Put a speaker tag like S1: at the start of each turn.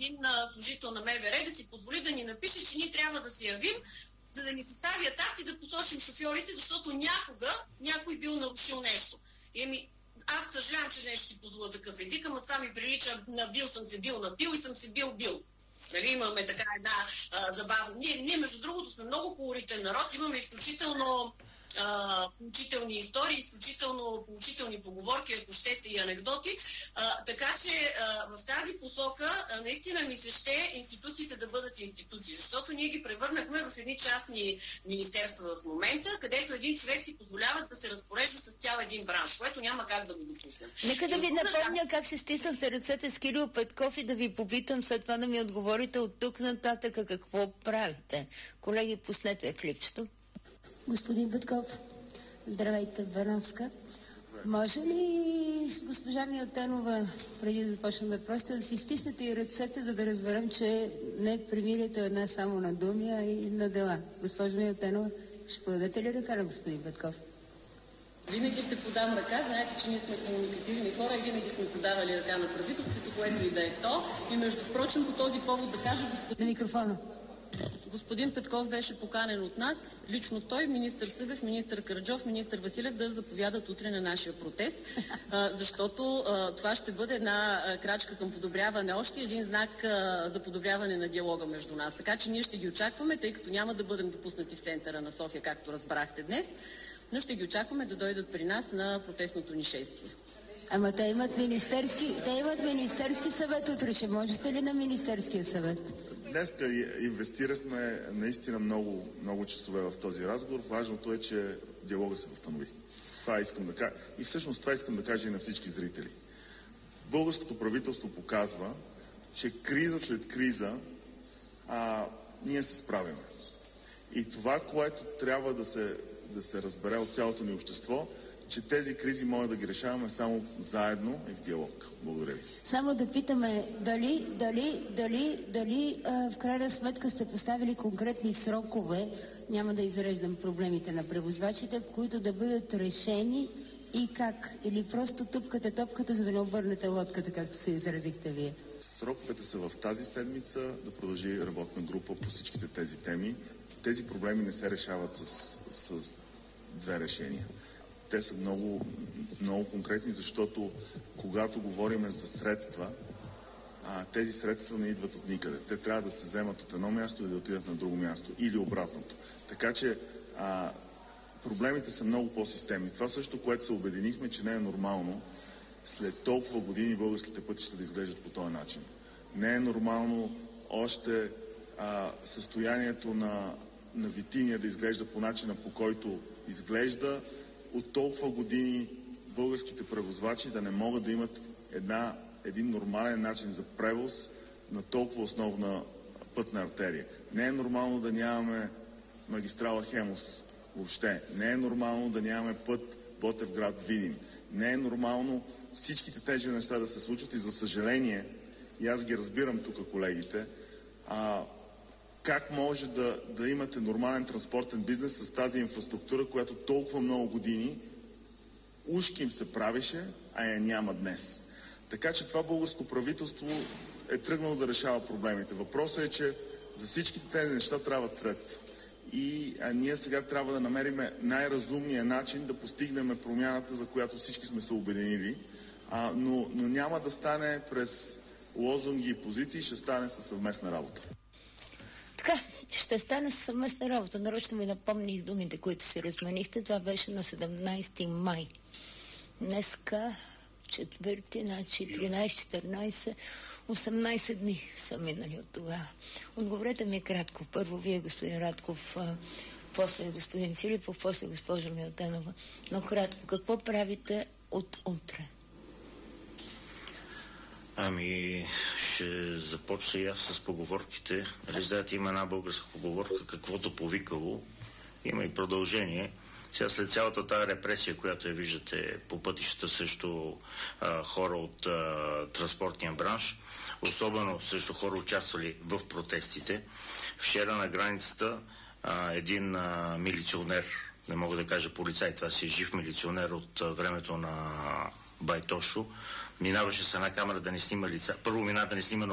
S1: един служител на МВР да си позволи да ни напише, че ние трябва да се явим, за да ни съставят акт и да посочим шофьорите, защото някога някой бил нарушил нещо. Аз съжалявам, че не ще си позволя такъв език, ама това ми прилича на бил съм се бил напил и съм се бил. Нали, имаме така една забавна. Ние, между другото, сме много колоритен народ, имаме изключително поучителни истории, изключително поучителни поговорки, ако щете, и анекдоти. Така че в тази посока наистина ми се ще институциите да бъдат институции, защото ние ги превърнахме в едни частни министерства в момента, където един човек си позволява да се разпорежда с цял един бранш, което няма как да го допуснем.
S2: Нека да ви напомня как се стиснахте ръцете с Кирил Петков и да ви попитам след това да ми отговорите от тук нататък какво правите. Колеги, пуснете клипчето.
S3: Господин Петков, здравейте, Бановска. Може ли с госпожа Милтенова, преди да започнем въпроса, да си стиснете и ръцете, за да разберем, че не примирието е една само на думи, а и на дела? Госпожа Милтенова, ще подадете ли ръка на господин Петков?
S4: Винаги ще подам ръка. Знаете, че ние сме комуникативни хора и винаги сме подавали ръка на правителството, което и да е то. И между впрочем, по този повод да кажа...
S3: На микрофона.
S4: Господин Петков беше поканен от нас, лично той, министър Събев, министър Караджов, министър Василев да заповядат утре на нашия протест, защото това ще бъде една крачка към подобряване, още един знак за подобряване на диалога между нас. Така че ние ще ги очакваме, тъй като няма да бъдем допуснати в центъра на София, както разбрахте днес, но ще ги очакваме да дойдат при нас на протестното ни шествие.
S3: Ама те имат министерски съвет утре. Ще можете ли на министерския съвет?
S5: Днеска инвестирахме наистина много часове в този разговор. Важното е, че диалога се възстанови. Това искам да кажа. И всъщност това искам да кажа и на всички зрители. Българското правителство показва, че криза след криза ние се справяме. И това, което трябва да се разбере от цялото ни общество, че тези кризи може да ги решаваме само заедно и в диалог. Благодаря ви.
S3: Само да питаме дали в крайна сметка сте поставили конкретни срокове, няма да изреждам проблемите на превозвачите, в които да бъдат решени и как? Или просто тупкате топката, за да не обърнете лодката, както се изразихте вие?
S5: Сроковете са в тази седмица да продължи работна група по всичките тези теми. Тези проблеми не се решават с две решения. Те са много конкретни, защото когато говорим за средства, тези средства не идват от никъде. Те трябва да се вземат от едно място и да отидат на друго място или обратното. Така че проблемите са много по-системни. Това също, което се обединихме, че не е нормално след толкова години българските пътища да изглеждат по този начин. Не е нормално още състоянието на Витиния да изглежда по начина, по който изглежда. От толкова години българските превозвачи да не могат да имат един нормален начин за превоз на толкова основна пътна артерия. Не е нормално да нямаме магистрала Хемус въобще. Не е нормално да нямаме път Ботевград-Видин. Не е нормално всичките тези неща да се случват и за съжаление, и аз ги разбирам тук колегите, как може да имате нормален транспортен бизнес с тази инфраструктура, която толкова много години ушки им се правеше, а я няма днес. Така че това българско правителство е тръгнало да решава проблемите. Въпросът е, че за всичките тези неща трябват средства. И ние сега трябва да намерим най-разумния начин да постигнем промяната, за която всички сме се обединили. Но няма да стане през лозунги и позиции, ще стане със съвместна работа.
S2: Така, ще стане съвместна работа. Нарочно ми напомних думите, които си разменихте. Това беше на 17 май. Днеска, 4, значи 13, 14, 18 дни са минали от тогава. Отговорете ми кратко. Първо вие, господин Радков, после господин Филипов, после госпожа Милтенова. Но кратко, какво правите от утре?
S6: Ще започна и аз с поговорките. Знаете, има една българска поговорка, каквото повикало, има и продължение. Сега след цялата тази репресия, която я виждате по пътищата срещу хора от транспортния бранш, особено срещу хора участвали в протестите, вчера на границата един милиционер, не мога да кажа полицай, това си е жив милиционер от времето на Байтошо, минаваше с една камера да не снима лица. Първо мина да не снима